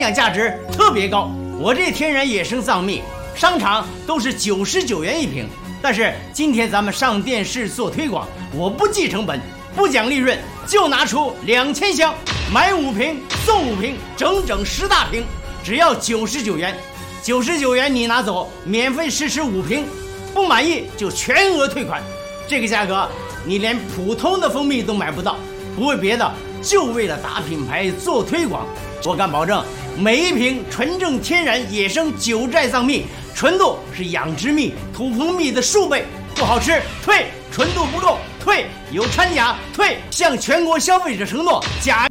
养价值特别高。我这天然野生藏蜜，商场都是99元一瓶，但是今天咱们上电视做推广，我不计成本，不讲利润，就拿出2000箱，买5瓶送5瓶，整整10大瓶，只要99元。99元你拿走，免费试吃5瓶，不满意就全额退款。这个价格你连普通的蜂蜜都买不到，不为别的，就为了打品牌做推广。我敢保证，每一瓶纯正天然野生九寨藏蜜，纯度是养殖蜜、土蜂蜜的数倍。不好吃退，纯度不够退，有掺假退，向全国消费者承诺假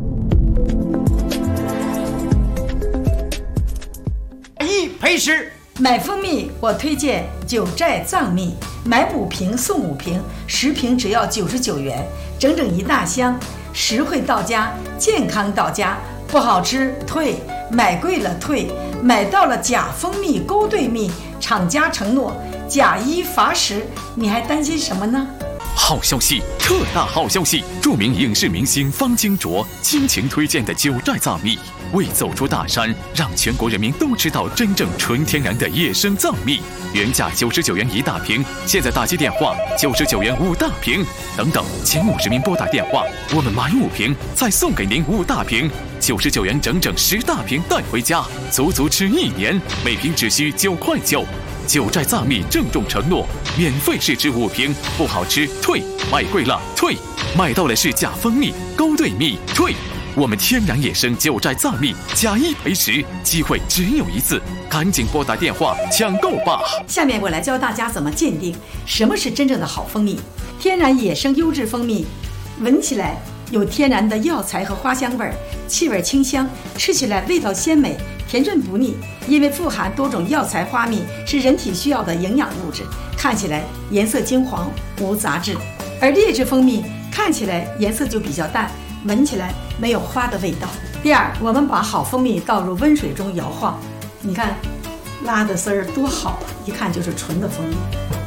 一赔10。 买蜂蜜我推荐九寨藏蜜，买5瓶送5瓶，10瓶只要99元，整整1大箱，实惠到家，健康到家。不好吃退，买贵了退，买到了假蜂蜜、勾兑蜜，厂家承诺假1罚10，你还担心什么呢？ 好消息，特大好消息！著名影视明星方金卓倾情推荐的九寨藏蜜，为走出大山，让全国人民都知道真正纯天然的野生藏蜜。原价99元1大瓶，现在打击电话99元5大瓶，等等，前50名拨打电话，我们买5瓶再送给您5大瓶，99元整整10大瓶带回家，足足吃1年，每瓶只需9块9。九寨藏蜜郑重承诺，免费试吃5瓶，不好吃退，买贵了退，买到了是假蜂蜜、勾兑蜜退。我们天然野生九寨藏蜜假1赔10，机会只有一次，赶紧拨打电话抢购吧！ 下面我来教大家怎么鉴定什么是真正的好蜂蜜。天然野生优质蜂蜜，闻起来有天然的药材和花香味，气味清香，吃起来味道鲜美，甜润不腻。因为富含多种药材花蜜，是人体需要的营养物质，看起来颜色金黄，无杂质。而劣质蜂蜜看起来颜色就比较淡，闻起来没有花的味道。第二，我们把好蜂蜜倒入温水中摇晃，你看拉的丝儿多好，一看就是纯的蜂蜜。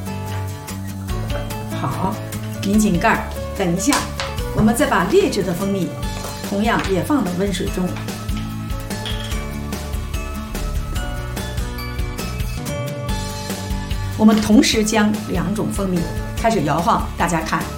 好，拧紧盖儿，等一下，我们再把劣质的蜂蜜同样也放到温水中。我们同时将2种蜂蜜开始摇晃，大家看。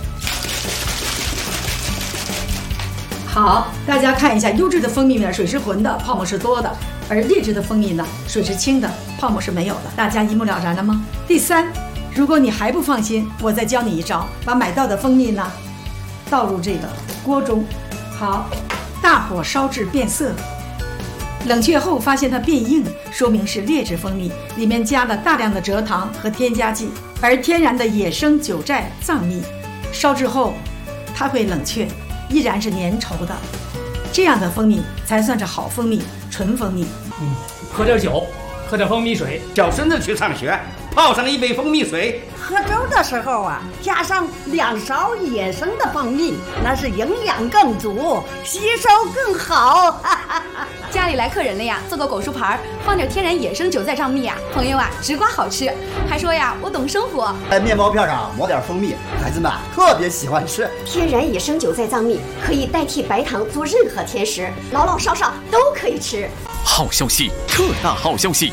好，大家看一下，优质的蜂蜜呢，水是浑的，泡沫是多的；而劣质的蜂蜜呢，水是清的，泡沫是没有的。大家一目了然了吗？第三，如果你还不放心，我再教你一招，把买到的蜂蜜呢，倒入这个锅中，好，大火烧至变色。冷却后发现它变硬，说明是劣质蜂蜜，里面加了大量的蔗糖和添加剂。而天然的野生九寨藏蜜，烧制后它会冷却，依然是粘稠的，这样的蜂蜜才算是好蜂蜜，纯蜂蜜。 喝点酒，喝点蜂蜜水， 叫孙子去上学，泡上一杯蜂蜜水。 喝粥的时候啊，加上2勺野生的蜂蜜，那是营养更足，吸收更好。 家里来客人了呀，做个果蔬盘，放点天然野生九寨藏蜜啊，朋友啊，直刮好吃。还说呀，我懂生活。 在面包片上抹点蜂蜜，孩子们特别喜欢吃。 天然野生九寨藏蜜可以代替白糖做任何甜食，老老少少都可以吃。 好消息，特大好消息！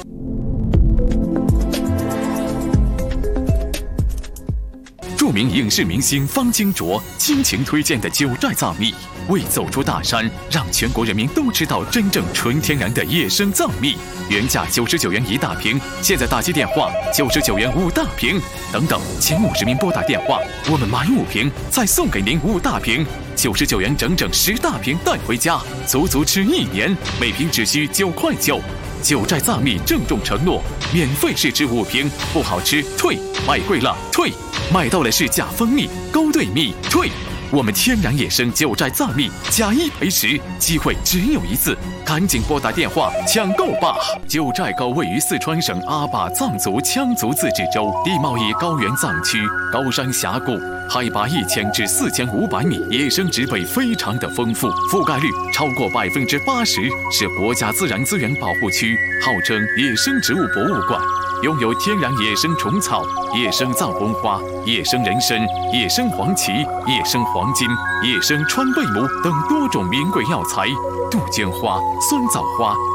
著名影视明星方金卓倾情推荐的九寨藏蜜，为走出大山，让全国人民都知道真正纯天然的野生藏蜜。原价99元1大瓶，现在打击电话99元5大瓶，等等，前50名拨打电话，我们买5瓶再送给您5大瓶，99元整整10大瓶带回家，足足吃1年，每瓶只需9块9。九寨藏蜜郑重承诺，免费试吃5瓶，不好吃退，买贵了退，买到了是假蜂蜜、勾兑蜜退。我们天然野生九寨藏蜜假1赔10，机会只有一次，赶紧拨打电话抢购吧！九寨沟位于四川省阿坝藏族羌族自治州，地貌以高原藏区，高山峡谷，海拔1000至4500米，野生植被非常的丰富，覆盖率超过80%，是国家自然资源保护区，号称野生植物博物馆。拥有天然野生虫草、野生藏红花、野生人参、野生黄芪、野生黄金、 野生川贝母等多种名贵药材，杜鹃花、酸枣花、